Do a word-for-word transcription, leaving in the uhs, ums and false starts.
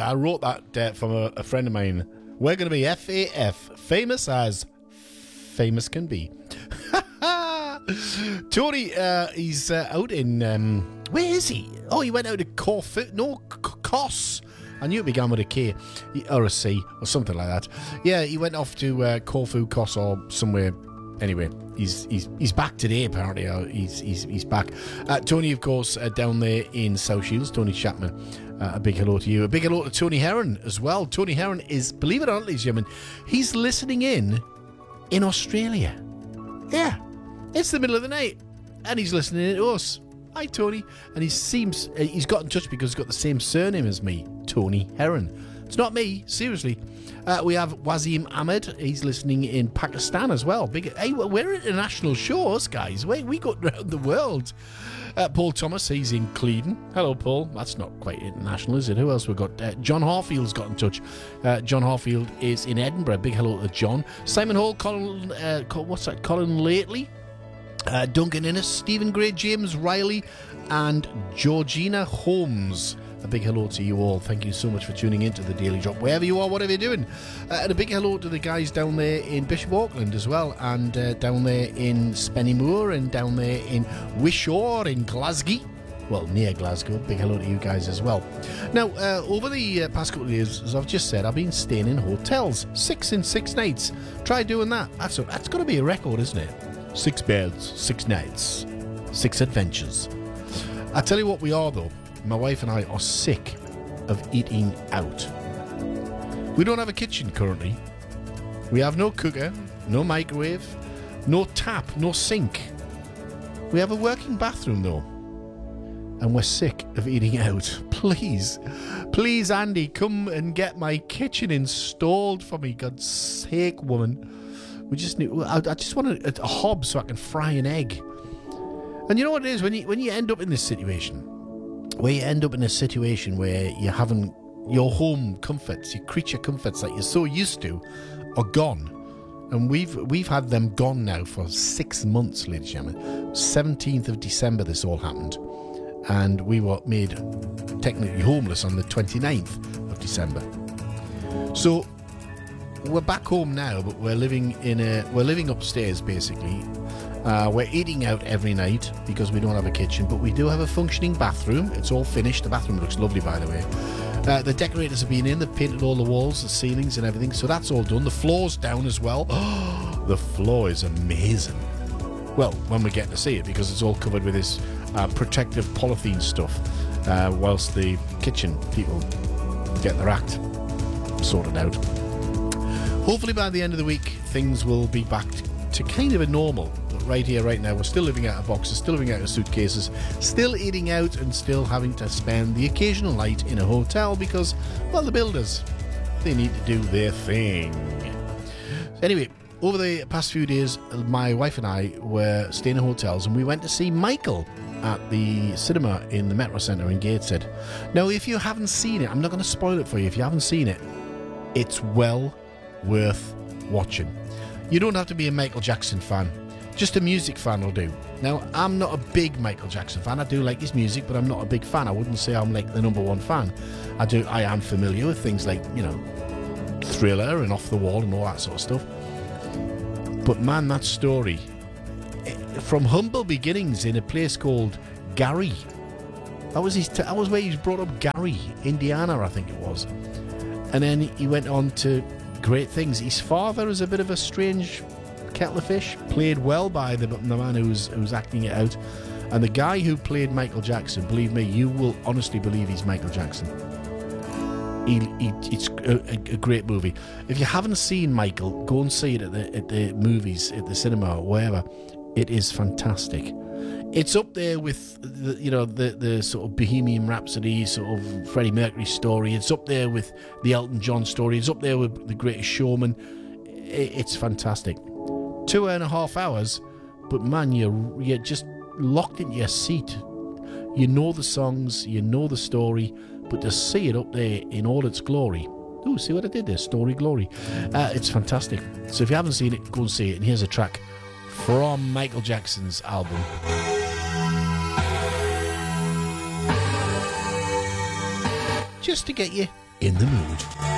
I wrote that uh, from a, a friend of mine. We're going to be F A F, famous as famous can be. Tony, uh, he's uh, out in... Um, where is he? Oh, he went out to Corfu. No, C- Kos. I knew it began with a K or a C or something like that. Yeah, he went off to uh, Corfu, Kos, or somewhere. Anyway, he's he's he's back today. Apparently, uh, he's he's he's back. Uh, Tony, of course, uh, down there in South Shields. Tony Chapman. Uh, a big hello to you. A big hello to Tony Heron as well. Tony Heron is, believe it or not, ladies and gentlemen, he's listening in in Australia. Yeah, it's the middle of the night, and he's listening to us. Hi, Tony. And he seems uh, he's got in touch because he's got the same surname as me, Tony Heron. It's not me, seriously. Uh, we have Wazim Ahmed. He's listening in Pakistan as well. Big, hey, we're international shows, guys. We we go around the world. Uh, Paul Thomas, he's in Clevedon. Hello, Paul. That's not quite international, is it? Who else we got? Uh, John Harfield's got in touch. Uh, John Harfield is in Edinburgh. Big hello to John. Simon Hall, Colin, uh, what's that? Colin Lately. Uh, Duncan Innes, Stephen Gray, James Riley, and Georgina Holmes. A big hello to you all. Thank you so much for tuning in to the Daily Drop, wherever you are, whatever you're doing. Uh, and a big hello to the guys down there in Bishop Auckland as well, and uh, down there in Spennymoor, and down there in Wishaw, in Glasgow. Well, near Glasgow. Big hello to you guys as well. Now, uh, over the uh, past couple of years, as I've just said, I've been staying in hotels. Six in six nights. Try doing that. That's, a, that's got to be a record, isn't it? Six beds, six nights, six adventures. I tell you what we are, though. My wife and I are sick of eating out. We don't have a kitchen currently. We have no cooker, no microwave, no tap, no sink. We have a working bathroom, though. And we're sick of eating out. Please, please, Andy, come and get my kitchen installed for me. God's sake, woman. We just need. I, I just want a, a hob so I can fry an egg. And you know what it is when you when you end up in this situation, where you end up in a situation where you haven't your home comforts, your creature comforts that you're so used to, are gone. And we've we've had them gone now for six months, ladies and gentlemen. seventeenth of December, this all happened, and we were made technically homeless on the twenty-ninth of December. So we're back home now, but we're living in a we're living upstairs basically. Uh, we're eating out every night because we don't have a kitchen, but we do have a functioning bathroom. It's all finished. The bathroom looks lovely, by the way. Uh, the decorators have been in. They've painted all the walls, the ceilings and everything, so that's all done. The floor's down as well. Oh, the floor is amazing. Well, when we get to see it, because it's all covered with this uh, protective polythene stuff, uh, whilst the kitchen people get their act sorted out. Hopefully by the end of the week, things will be back to kind of a normal. But right here, right now, we're still living out of boxes, still living out of suitcases, still eating out, and still having to spend the occasional night in a hotel because, well, the builders, they need to do their thing. Anyway, over the past few days, my wife and I were staying in hotels, and we went to see Michael at the cinema in the Metro Centre in Gateshead. Now, if you haven't seen it, I'm not going to spoil it for you. If you haven't seen it, it's well worth watching. You don't have to be a Michael Jackson fan. Just a music fan will do. Now, I'm not a big Michael Jackson fan. I do like his music, but I'm not a big fan. I wouldn't say I'm like the number one fan. I do. I am familiar with things like, you know, Thriller and Off the Wall and all that sort of stuff. But man, that story, from humble beginnings in a place called Gary. That was his. T- that was where he was brought up, Gary, Indiana, I think it was. And then he went on to great things. His father is a bit of a strange kettle of fish, played well by the, the man who's who's acting it out. And the guy who played Michael Jackson, believe me, you will honestly believe he's Michael Jackson. He, he, it's a, a great movie. If you haven't seen Michael, go and see it at the at the movies, at the cinema or wherever. It is fantastic. It's up there with the, you know, the the sort of Bohemian Rhapsody, sort of Freddie Mercury story. It's up there with the Elton John story. It's up there with The Greatest Showman. It's fantastic. Two and a half hours, but man, you're you're just locked into your seat. You know the songs, you know the story, but to see it up there in all its glory. Oh, see what I did there? Story glory. Uh, it's fantastic. So if you haven't seen it, go and see it. And here's a track from Michael Jackson's album. Just to get you in the mood.